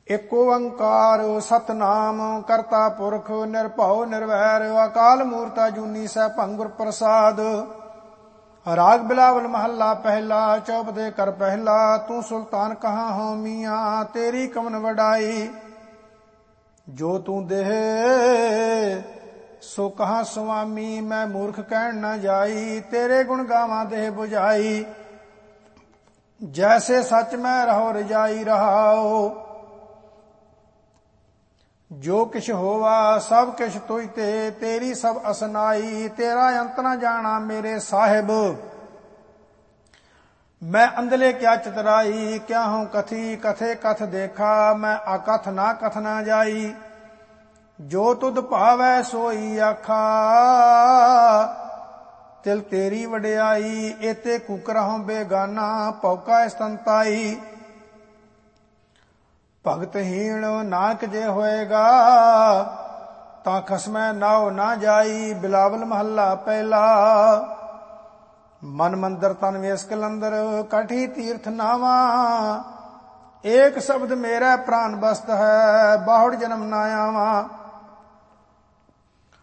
ਇਕ ਓੰਕਾਰ ਸਤਨਾਮ ਕਰਤਾ ਪੁਰਖ ਨਿਰਭਉ ਨਿਰਵੈਰ ਅਕਾਲ ਮੂਰਤ ਅਜੂਨੀ ਸੈਭੰ ਗੁਰ ਪ੍ਰਸਾਦ। ਰਾਗ ਬਿਲਾਵਲ ਮਹੱਲਾ ਪਹਿਲਾ। ਚੌਪਦੇ ਕਰ ਪਹਿਲਾ। ਤੂੰ ਸੁਲਤਾਨ ਕਹਾਂ ਹੋ ਮੀਆਂ, ਤੇਰੀ ਕਵਨ ਵਡਾਈ। ਜੋ ਤੂੰ ਦੇਹ ਸੋ ਕਹਾਂ ਸੁਆਮੀ, ਮੈਂ ਮੂਰਖ ਕਹਿਣ ਨਾ ਜਾਈ। ਤੇਰੇ ਗੁਣ ਗਾਵਾਂ ਦੇਹ 부ਝਾਈ, ਜੈਸੇ ਸੱਚ ਮੈਂ ਰਹੋ ਰਜਾਈ ਰਹਾਓ। ਜੋ ਕਿਛ ਹੋਵਾ ਸਭ ਕਿਛ ਤੁਝ ਤੇ, ਤੇਰੀ ਸਭ ਅਸਨਾਈ। ਤੇਰਾ ਅੰਤ ਨਾ ਜਾਣਾ ਮੇਰੇ ਸਾਹਿਬ, ਮੈਂ ਅੰਦਲੇ ਕਿਆ ਚਤਰਾਈ। ਕਿਆ ਹੂੰ ਕਥੀ ਕਥੇ ਕਥ ਦੇਖਾ, ਮੈਂ ਅਕਥ ਨਾ ਕਥ ਨਾ ਜਾਈ। ਜੋ ਤੁਧ ਭਾਵੈ ਸੋਈ ਆਖਾ, ਤਿਲ ਤੇਰੀ ਵਡਿਆਈ। ਏਤੇ ਕੁਕਰਹੁ ਬੇਗਾਨਾ, ਭੌਕਾ ਸਤੰਤਾਈ। ਭਗਤਹੀਣ ਨਾਨਕ ਜੇ ਹੋਏਗਾ, ਤਾਂ ਖਸਮੈ ਨਾਉ ਨਾ ਜਾਈ। ਬਿਲਾਵਲ ਮਹੱਲਾ ਪਹਿਲਾ। ਮਨ ਮੰਦਰ ਤਨ ਵੇਸ ਕਲੰਦਰ, ਕਠੀ ਤੀਰਥ ਨਾਵਾ। ਏਕ ਸ਼ਬਦ ਮੇਰਾ ਪ੍ਰਾਨ ਬਸਤ ਹੈ, ਬਾਹੁੜ ਜਨਮ ਨਾ ਆਵਾ।